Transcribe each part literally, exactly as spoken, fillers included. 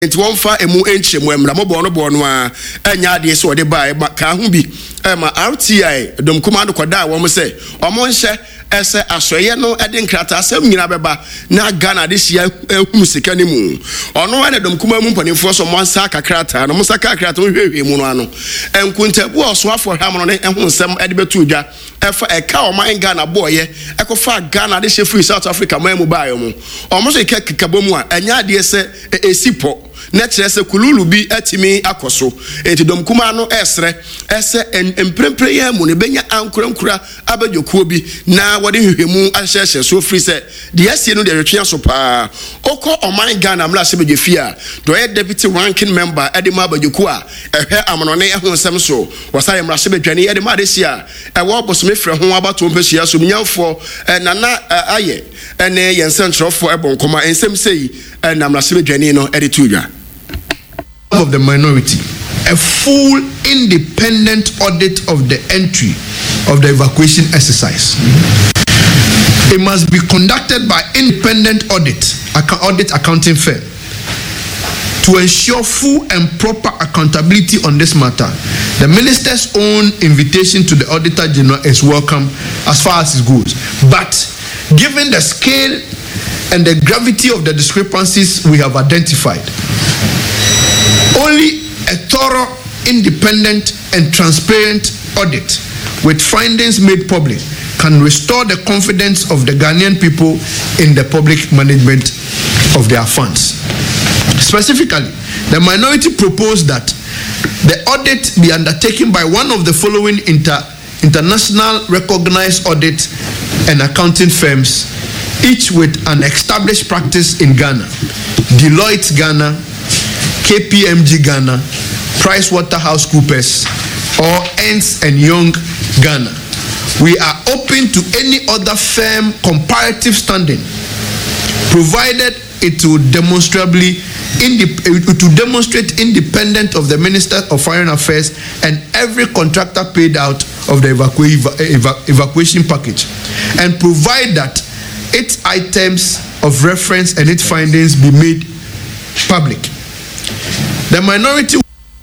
Enti won fa emu enchemu emra mo bo no bo no a anya ade se ode bae ka ho bi e ma R T I dom command koda wo mo se omo nhye ese asoye no ede nkrata asem nyina beba na Ghana de hia ehum sika ni mu ono ene dom command mu mpanimfo so mo ansa kakrata no mo saka kakrata hwehwe mu no ano enkuntabu osoafo hwam no ne ehun nsem ede betu dwa efa eka o man Ghana boye ekofa Ghana de hye free South Africa man mu bae mu omo so ikekabo mu a anya ade se esipo na kyerese kululu bi atimi akoso enti dom kuma no esre ese emprempre ya mu ne benya ankorankura abadwokuo bi na wode hwehwemu ahyehye so free se de asie no de retwe so pa okọ oman Ghana mra se bedwefia do ye deputy ranking member edema abadwokuo a ehwe amonone ehonsem so wasaye mra se bedwane edema adesia ewo obosome frɛ ho abato mpehia so nyamfo nana aye ene yensentrofo ebonkoma ensem sei na mra se bedwane no edituya of the minority, a full independent audit of the entry of the evacuation exercise. It must be conducted by independent audit, audit accounting firm to ensure full and proper accountability on this matter. The minister's own invitation to the Auditor General is welcome as far as it goes. But given the scale and the gravity of the discrepancies we have identified, only a thorough, independent, and transparent audit with findings made public can restore the confidence of the Ghanaian people in the public management of their funds. Specifically, the minority proposed that the audit be undertaken by one of the following inter international recognized audit and accounting firms, each with an established practice in Ghana: Deloitte Ghana, K P M G Ghana, PricewaterhouseCoopers, or Ernst and Young Ghana. We are open to any other firm comparative standing, provided it will demonstrably to demonstrate independent of the Minister of Foreign Affairs and every contractor paid out of the evacu eva evacuation package, and provide that its items of reference and its findings be made public. The minority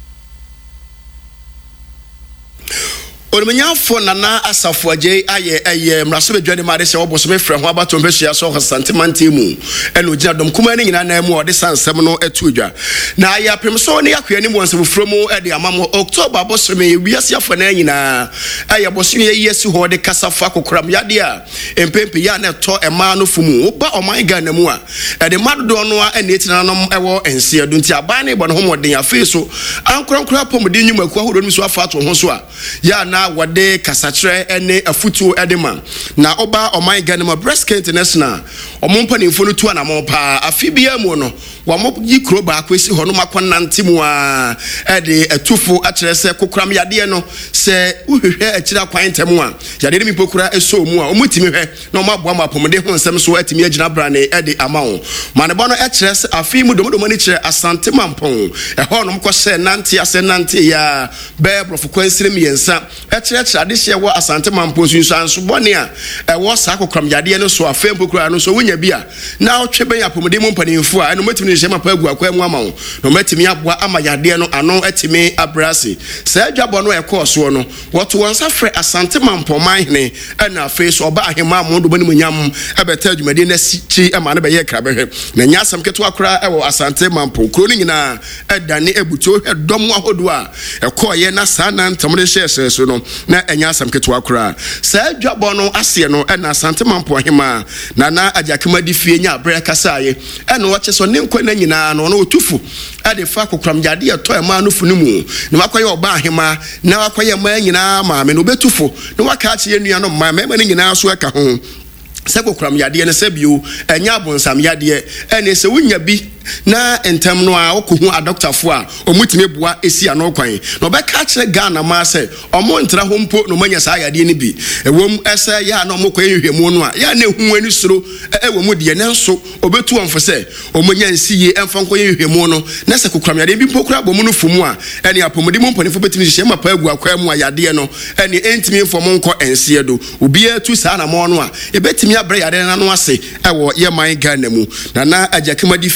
Ormenya fo nana asafo aje aye aye mraso bedwane made se obosome frɛ ho abato mpehia so hosantemante mu eno gina dom kuma ni nyina na mu ode sansem no atuodwa na ya pem so ne yakwa ni mu nsem fromu e de amamo October bosome wiase afo na nyina aye bosome yesi ho de kasafa kokoram yade a empempe ya na to ema no fumu oba oman Ghana mu a e de madodo no a ene tina no ewo ense adu nti aba ne bo no homoden afi so ankorankora pomde nyumaku ahodo no so afa to ho so a ya na wade kasachre ene afutuo edema na oba oman Ghana ma breast care international omompa ne mfo no tu anamo pa afibia mu no wamo yi kro ba akwesi ho no makonante mu a ede atufo akere se kokram yade no se uhwehwe akira kwantemu a yade mi pokura eso mu a omutimi hwe na omaboa mapomde ho nsem so atimi agina bra ne ede amawo mane bo no akere se afi mu domodomo ni kire asante mampon e ho no mko se nante ase nante ya be brofo kwansire mi yensa ekire tradition wo asante mampo sunsu anso bone a e wo sa kokram yade no so afem pokura no so wonya bia na otwe ben apomde mu mpanimfo a eno matimi ne shema pa agu akwa mu ama wo no matimi aboa ama yade no ano atimi abrase sa adwabo no e koso no woto wonsa frɛ asante mampo manhene na face oba ahema amodo bani munyam ebeta adwumade na chi ama ne be ye krabehwe na nya asam keto akora e wo asante mampo kro ni nyina edane ebuto edom ahodo a ekoye na sa na ntamde hyese so no na enya asam keto akora sa adwabo no ase no na asante mampo ahema na na ajakema di fie nya abre kasaye e no wache so ne nkwa na nyina no no otufu ade fa kokram jade eto e ma no funu mu na wakoye oba ahema na wakoye ma nyina ma me no betufo na waka ache yenua no ma me nyina so eka ho se kokram yade ne se bio enya abonsam yade ene se wunya bi na entem no a okohu a doctor fo a omutime bua esi ano kwan no be ka kire Ghana ma se omo ntra ho mpo no manya sa yade ni bi ewom ese ya na omo kwan hwehwemu no a ya na ehu ani suro ewom de ne nso obetu onfo se omonya nsiye emfa nkwan hwehwemu no na se kokram yade bi pokura bomu no fumu a ene apomodi mu mponefo betimi hye ma pa agu akwa mu a yade no ene entimi mfo mo nko ense do obi atu sa na mo no a ebetimi abre yade na no ase ewo ye man Ghana mu na na ajakema di fie eka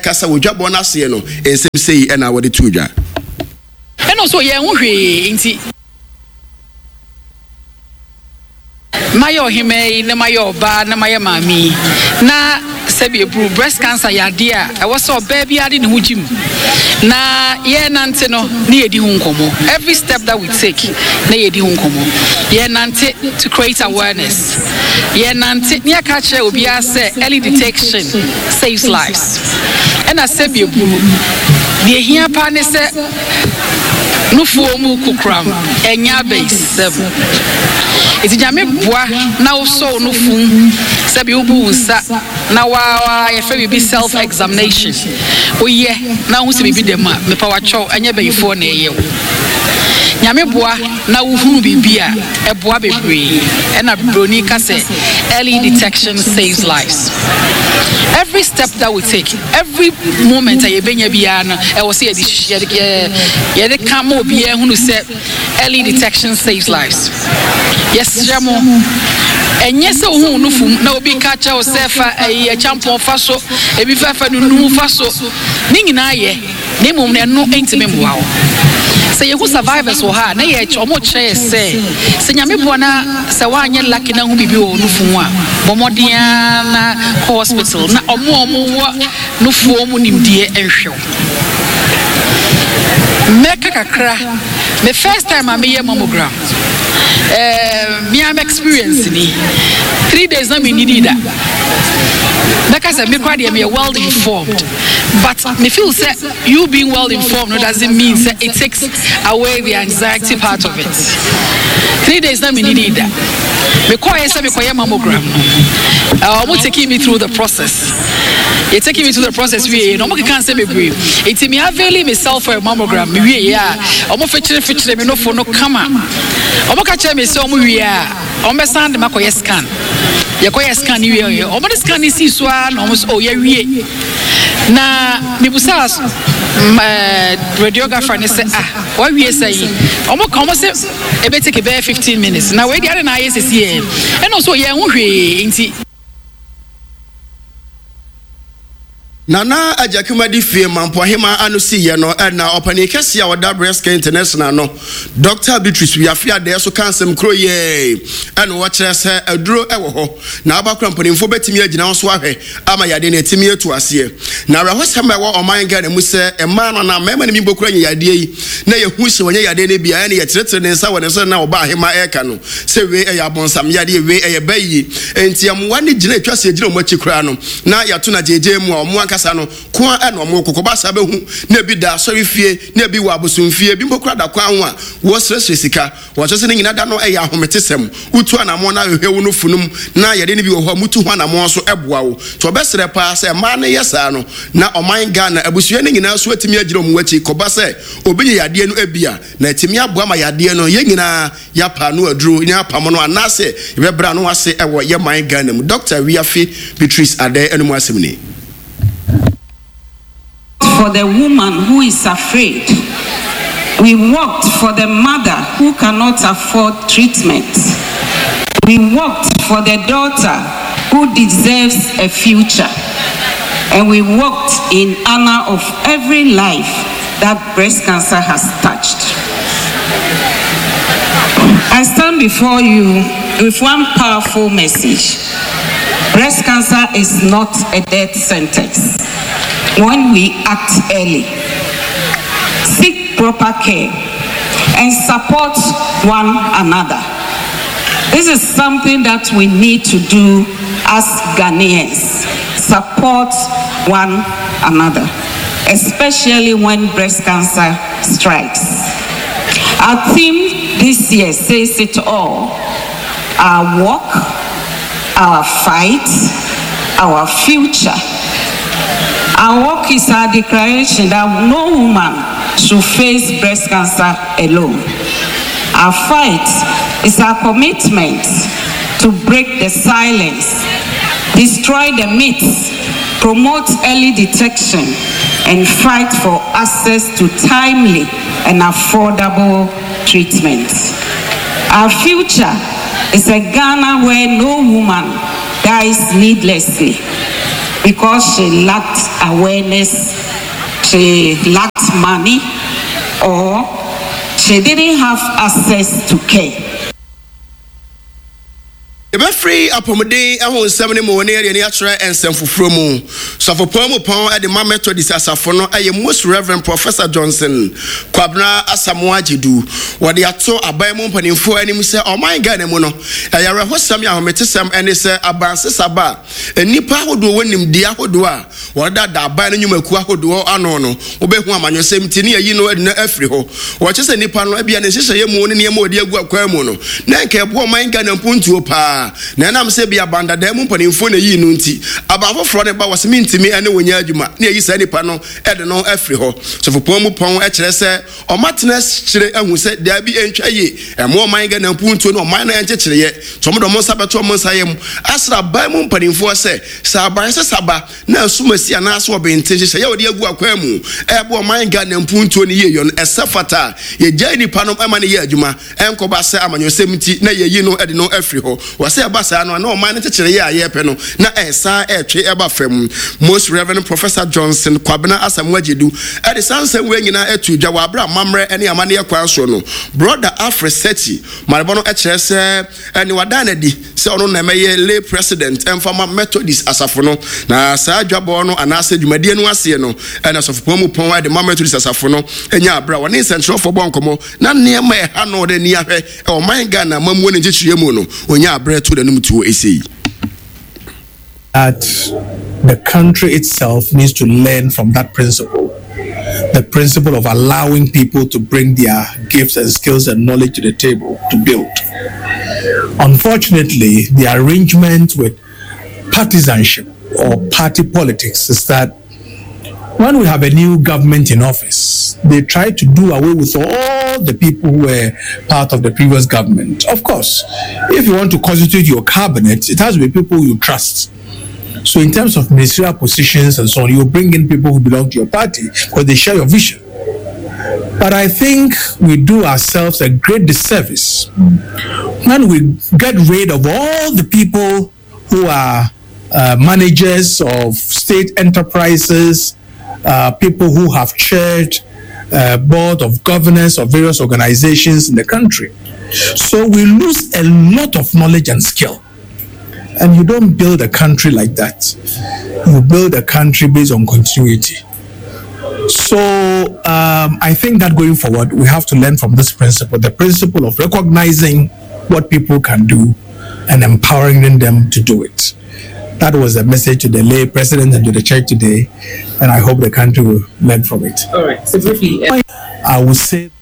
kasa wodwabɔ no aseɛ no ensɛm sei ɛna wɔde to dwa ɛno so yɛn ho hwee nti Mayo hime na mayo ba na mayo mami na sebi ebru breast cancer yadea e wo so baby ade ne hujim na ye nante no na yedi hu nkomo every step that we take na yedi hu nkomo ye nante to create awareness ye nante ne aka kire obi a say early detection saves lives and sebi ebru de hia pa ne se no fuomu kukram enya base seven iti jame boa na so no fun sabi ubu sa na wa ye fe bi self examination oye na hu se bi dem a me pa wa cho anya bayifo na eye nyame boa na wo hunu bibia e boa bebre e na broni ka se early detection saves lives. Every step that we take, every moment I benya bia na e wo se ye ye de come obi e hunu se early detection saves lives. Yes, jamo. Enye se wo hunu fum na obi ka cha o se fa e champion fa so e bi fa fa nu fa so ni nyina ye na mum na no entime mboa wo. Se ye who survivors wo ha na ye chomo che se se nyame bo na se wa anye lucky na hu bibi wo no fu a bomodia na hospital na omo omo wo no fu omo nimdie enhwew meka kakra the first time I made mammogram eh me am experience ni three days na me need that because me kwade me well informed but me feel say you being well informed doesn't mean say it takes away the anxiety part of it. Three days na me need that me call say me call mammogram uh almost taking me through the process. You're taking me through the process we no more can say me brave it me availing myself for a mammogram me we ya omo fetire fetire me no for no kama omo ka che me say omo we ya omo sand makoye scan yakoye scan we omo the scan is so na omo oh ya wie na me busa radiographer ne say ah why we say omo ka omo say e be take about fifteen minutes na we dey na yes here and also ye ho hwe nti Nana Ajakumadi fie mampo hema anu si ye no na opani kese a wada breast care international no Doctor Beatrice we afia de so kansem kro ye ene wo kire se aduro e wo ho na abakra mpanimfo betimi agina so ahwe ama yade na etimi etu ase na ra hosem e wo oman ga na mu se e ma no na mema ne mi bokura nya yade yi na ye hu se wonya yade ne bia ene ye tiretere ne nsa wo ne so na oba hema e ka no se we e ya bonsam yade we e ye bayi enti amwa ne gina etwa se agina mo akikura no na ya to na jeje mu a omo no kwa eno mo kokoba sabe hu na bi da sori fie na bi wa abosun fie bi mbokura da kwa ho a wo sresre sika wo so se ne nyina da no e ya ahometesem utu anamo na hwewu no funum na yede ne bi wo ho mutu ho anamo so eboa wo to obesere pa se ma ne yesa no na oman Ghana abusua ne nyina so atimi agiro mu wachi koba se obenye yade no abia na atimi aboa ma yade no ye nyina ya pa no aduru nya pa mo no anase be bra no wase e wo ye man Ghana mu Doctor Wiafi Beatrice Ade enum asemni. For the woman who is afraid, we worked for the mother who cannot afford treatment. We worked for the daughter who deserves a future. And we worked in honor of every life that breast cancer has touched. I stand before you with one powerful message. Breast cancer is not a death sentence. When we act early, seek proper care, and support one another. This is something that we need to do as Ghanaians. Support one another, especially when breast cancer strikes. Our theme this year says it all. Our work, our fight, our future. Our work is our declaration that no woman should face breast cancer alone. Our fight is our commitment to break the silence, destroy the myths, promote early detection, and fight for access to timely and affordable treatment. Our future is a Ghana where no woman dies needlessly because she lacked awareness, she lacked money, or she didn't have access to care. Ebe free apomode ehun nsem ne mo ne area ne atwere ensem foforo mu so for pon mu pon e de ma Methodist asafo no aye Most Reverend Professor Johnson Kwabena Asamoah Gyedu wo de ato aban mu mpanimfo anim se oman Ghana mu no ayare hosam ya hometesem ene se abanse saba enipa hodo wonim dia hodo a wo da da aban no nyumaku ahodo ano no wo be hu amanyosem ti ne yi no na afri ho wo che se nipa no bia ne hyehyɛ ye mu ne ne ma odi agu akwan mu no na nke bo oman Ghana mpuntuo pa na na mse bia banda da mu mpanimfo na yi no nti abafo fro ne ba wasemi ntimi ene wonya adwuma na yi sa nipa no ede no afri ho so fo pon mu pon e kire se omatenes kire ahu se da bi entwa ye emo oman Ghana mpuntuo no oman na enche kire ye to mo do mo sabeto mo nsayem asra ba mu mpanimfo se sa ban se saba na asumasi ana so obente hye ye odi agu akwan mu e bo oman Ghana mpuntuo ne ye yo no esafata ye gya nipa no ama ne ye adwuma enkoba se amanyosem ti na ye yi no ede no afri ho wase abasa no na o man tekere ye ayepe no na esa etwe eba fam. Most Reverend Professor Johnson Kwabena Asamoah Gyedu e de sanse we nyina etu dwa wa bra mamre ene amane yakwan so no brother Alfred Seti marebo no e kire se ene wada na di se ono na meye lay president emfama Methodist asafo no na sa dwabo no anase dwumadie no ase no ene sofo mu pon wa de Methodist asafo no enya abra woni central for bonkomo na ne ma e ha no de ni ahwe e o man Ghana mamu ne gichire mu no onya abra to the num to ese that the country itself needs to learn from that principle, the principle of allowing people to bring their gifts and skills and knowledge to the table to build. Unfortunately, the arrangement with partisanship or party politics is that when we have a new government in office, they try to do away with all the people who were part of the previous government. Of course, if you want to constitute your cabinet, it has to be people you trust. So in terms of ministerial positions and so on, you bring in people who belong to your party because they share your vision. But I think we do ourselves a great disservice when we get rid of all the people who are uh, managers of state enterprises, uh, people who have chaired uh, board of governance of various organizations in the country. So we lose a lot of knowledge and skill. And you don't build a country like that. You build a country based on continuity. So um, I think that going forward, we have to learn from this principle, the principle of recognizing what people can do and empowering them to do it. That was a message to the lay president and to the church today, and I hope the country will learn from it. All right. So briefly, uh- I would say.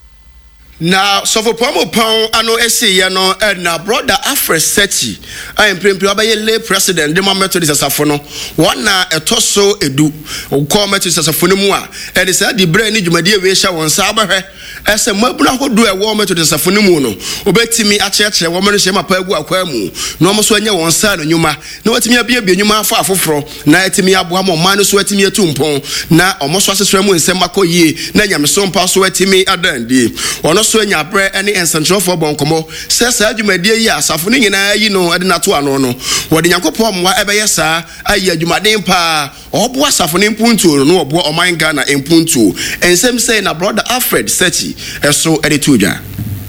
Now, so for Pomo Pong, I know S C, you know, and now brother Alfred Seti, I am Primpio lay president, the Methodist Asafono, one na a tosso edu, or call Methodist Asafonumua, and it's at the brain in Jumadia Vesha on Sabahe, as a Mabra who do a war Methodist Asafonumo, obey me at church, a woman shema Pegu Aquamu, no more swanya one son, and you ma, no what me a beer, you ma far for, night me up one more minus sweating me a tumpon, now almost was a swim in Semako ye, Nanyam son pass sweating me at Dundee, or no. So nya bre any essential for bonkomo says adwumadie yi asafo ne nyina yi no ade nato ano no wo de yakopom wa ebe yesa ayi adwumaden pa obo asafo ne mpuntu no obo oman Ghana mpuntu ensem say na brother Alfred Seti eso editudwa.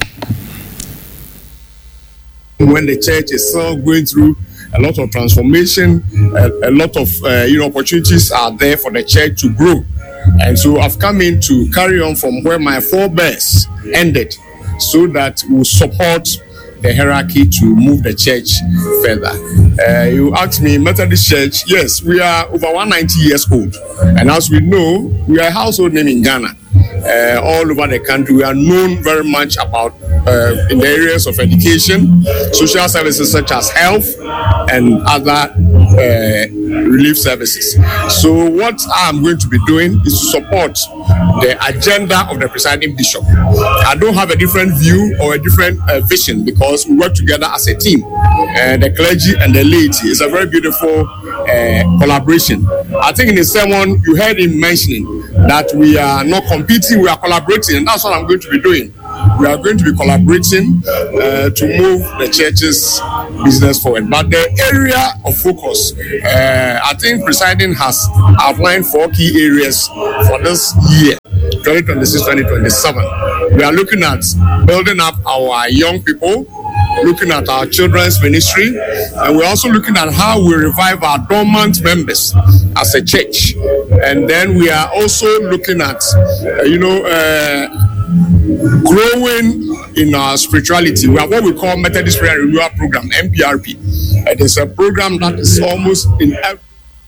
When the church is still going through a lot of transformation, a, a lot of uh, you know opportunities are there for the church to grow. And so I've come in to carry on from where my forebears ended so that we'll support the hierarchy to move the church further. Uh, you asked me, Methodist Church, yes, we are over one hundred ninety years old. And as we know, we are a household name in Ghana. Uh, all over the country, we are known very much about uh, in the areas of education, social services such as health and other uh, relief services. So what I'm going to be doing is to support the agenda of the presiding bishop. I don't have a different view or a different uh, vision because we work together as a team. Uh, the clergy and the laity is a very beautiful uh, collaboration. I think in the sermon you heard him mentioning that we are not competing, we are collaborating, and that's what I'm going to be doing. We are going to be collaborating uh, to move the churches business forward. But the area of focus, uh, I think Presiding has outlined four key areas for this year, twenty twenty-six twenty twenty-seven. We are looking at building up our young people, looking at our children's ministry, and we're also looking at how we revive our dormant members as a church. And then we are also looking at, uh, you know, uh, growing in our spirituality. We have what we call Methodist Prayer Renewal Program, M P R P. It is a program that is almost in every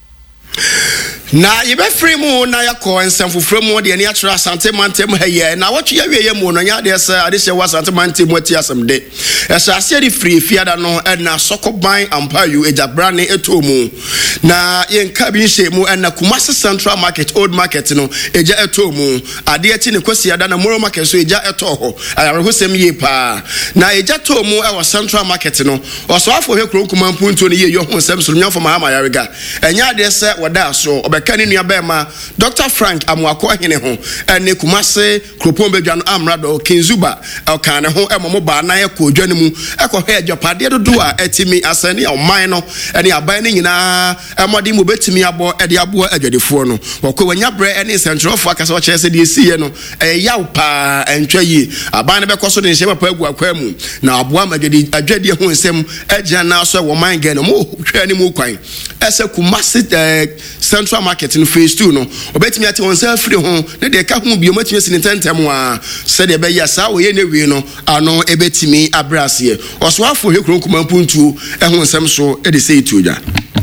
na yebe free mu na yakọ ensem foforo mu de ani atwera asante mantem ha ye na watwe ya wiye mu no nya de se ade se wasante mantem wati asem de esa ase de free fiada no na sokoban ampayu ejabrane etomu na yenka bi hye mu na Kumasi Central Market Old Market no eja etomu ade ati ne kwasi ada na Moro Market so eja etoho ayare hosem ye pa na eja tomu e wa Central Market no oso afo hwe kro kuma mpuntu ne ye yo hosem so nyafo ma ma yarega enya de se wada so Kani nuabema Doctor Frank Amwako hene ho ene Kumasi Kropon bedwa no amrado Kinzuba elkane ho emomo ba na yakọ odwane mu ekọhwe ajopade dodo a etimi asani oman no ene aban ne nyina emode mu betimi abo ede abo adwadefo no wokọ wanya bre ene sentrofo akasa oche se de esiye no eyaw pa entwa yi aban ne bekoso de nhye papa agu akwa mu na abo amadwade adwade ho nsem agya na so wo man gen no mo hwe ne mu kwan ese Kumasi Central Market in phase two no obetimi ati won self free ho ne de ka ho bio matimi sini tentem a se de be ya sa wo ye ne wi no ano ebetimi abrase oso afo hekron kuma mpuntu ehun nsem so e de sei tuja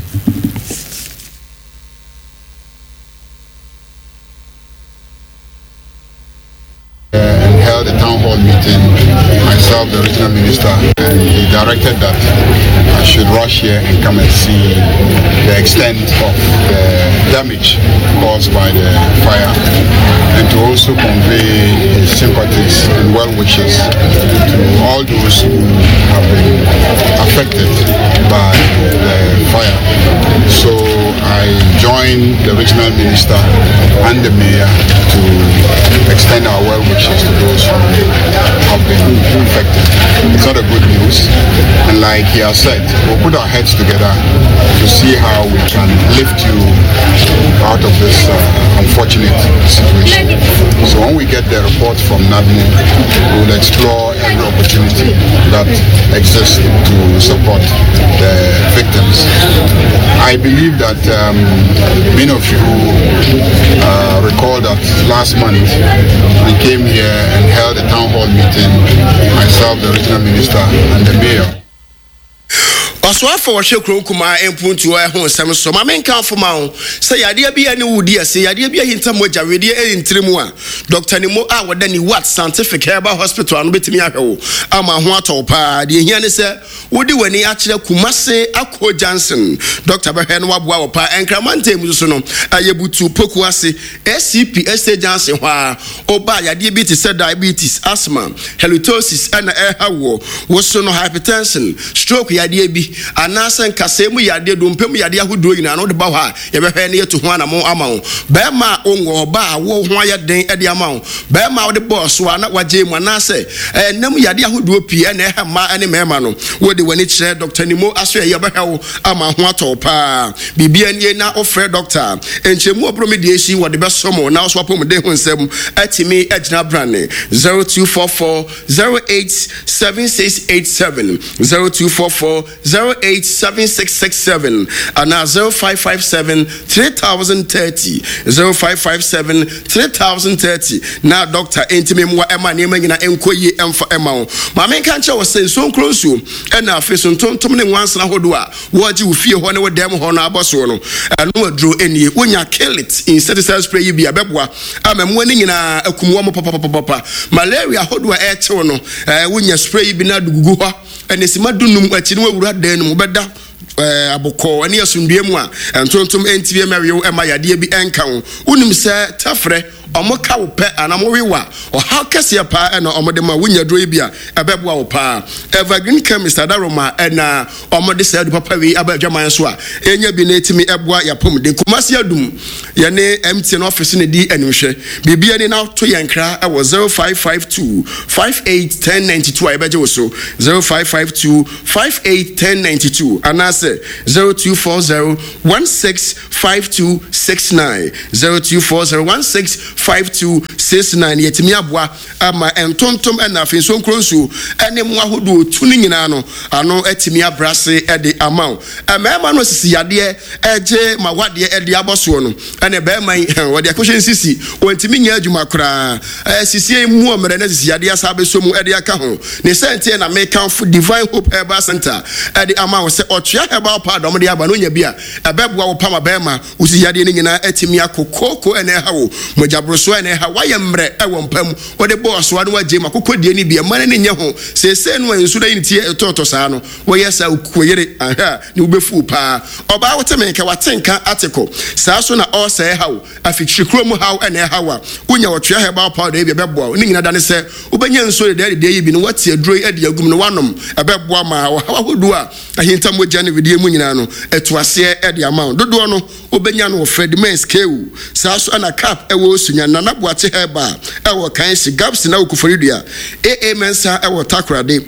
and held a town hall meeting, myself, the regional minister, and he directed that I should rush here and come and see the extent of the damage caused by the fire, and to also convey his sympathies and well wishes to all those who have been affected by the fire. So I joined the regional minister and the mayor to extend our well wishes to those who have been affected. It's not a good news, and like he has said, we'll put our heads together to see how we can lift you out of this uh, unfortunate situation. So when we get the report from NADMO, we will explore every opportunity that exists to support the victims. I believe that um, many of you uh, recall that last month we came here and held a town hall meeting, myself, the regional minister, and the mayor. Oswafo wa hwekro kuma empuntu wa ho nsem so ma menka foma ho se yade bia ne wudi ase yade bia hintam wajawede e ntrimu a Doctor Nimo a wada ni what scientific herbal hospital anu betimi ahwe ama ho atopa de hia ne se wodi wani akire Kumasi Akko Johnson Doctor Behwe no waboa opa enkramante mu so no ayebutu poku ase S C P S Johnson ho a oba yade bi te se diabetes, asthma, halitosis and ehawo wo so no hypertension, stroke yade bi anasen kasemu yade do mpem yade ahodo nyina no de ba ho a ye behwe ne yeto ho anamo ama ho ba ma onwo ba wo ho ayeden e de ama ho ba ma wo de boss wa na waje mu anase enam yade ahodo pi e na e ma ene mema no wo de wani kire Doctor Nimo aso ye behwe wo ama ho atopa bibia nie na ofre doctor enchemu obromediation wo de besomo na so apom de ho nsem atimi agina brane zero two four four zero eight seven six eight seven zero two four four zero eight seven six six seven and now zero five five seven three thousand thirty zero five five seven three thousand thirty now Doctor Entime mwa ema nema nyina enkoyi emfa ema ho ma menka nche wo se so nkronsu ena afeso ntontom ne nwansa hodo a wo agi wo fie ho ne wo dem ho na aboso no eno adro enie wonya kill it insecticide spray yi bia beboa amamwa ni nyina akumwo mo papa papa malaria hodo a eche no wonya spray yi bi na dugugu ho enesima dunum akini wawura dan no beda eh aboko ene asundue mu a entontom entibie mewe ema yade bi enka wo unim se tafre omoka wo pe anamowewa o how kese pa ena omode ma wunya dro bi a ebeboa wo pa evergreen chemist adaroma ena omode se adu papa wi abadwaman so a enya bi na etimi eboa yapom de kumasi adum ye ne M T N office ne di animhwe bibia ni na to yenkra e wo zero five five two five eight one zero nine two abeje wo so zero five five two five eight one zero nine two anase zero two four zero one six five two six nine zero two four zero one six five two six nine yetimi aboa ama entontom na afin so nkronsu ene mu ahodo tuni nyina no ano etimi abrase ede amount emema no sisi yade eje mawade ede aboso no ene be man wode akohye sisi ontimi nya adwuma kra sisi mu omere na sisi yade asabe so mu ede aka ho ne sente na make for Divine Hope Herbal Center ede amount se otwa herbal pad omde aba no nya bia ebeboa wo pama be ma usisi yade ni nyina etimi akokoko ene ha wo mojabro so ene ha wayemre ewo mpam wode boss wade waje makokodie ni bia mane ne nya ho sese no ensu da yin tie etoto saa no wo yesa ukoyere aha ni ubefu pa oba wotemenka watenka atiko saa so na all say how afikshikro mu how ene hawa unya wotwa heba pa de bia beboa ni nyina dane se ubenya ensu de de yi bi no wate aduro ade agum no wanom ebeboa ma wa hodo a ahinta moja ne vidie mu nyina no etuase ade amount dodo no ubenya no Fred Mens Kewu saa so na cap ewo sunya na naboate heba ewo kan si gaps na okuforidua A A Mensa ewo takrade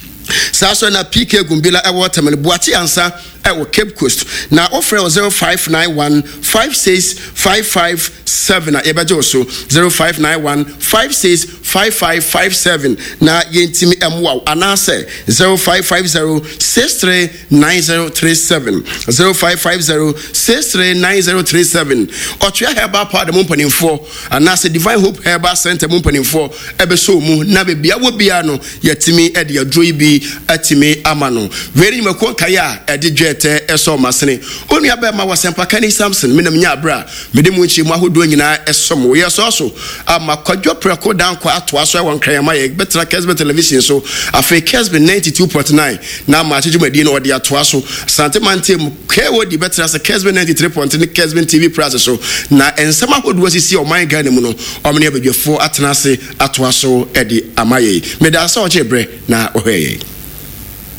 saa so na P K Gumbila ewo tamele boate ansa ewo Cape Coast na offer zero five nine one five six five five seven na ebaje so zero five nine one five six five five five seven na yentimi emwa anase zero five five zero six three nine zero three seven zero five five zero six three nine zero three seven otwa herbal pad mo mpanimfo anase Divine Hope Herbal Center mo mpanimfo ebeso mu na bebia wo bia no yetimi ede adroi bi atimi amano veri makon kaya ede dwete eso masene onu aba ma wasempa kani Samson menam nya abra mede mu nchi mu ahodo nyina esom wo yeso so ama kwadwo preko dan kwa ato aso won kran ma ye betra Kesbe television so afi Kesbe ninety-two point nine na ma chijumadi no ode ato aso santemante mu kewo di betra se Kesbe ninety-three point nine Kesbe T V Plus so na ensema ahodo asisi o man Ghana mu no omne abadwefo atenase ato aso ede amaye meda asa o chebre na ohweye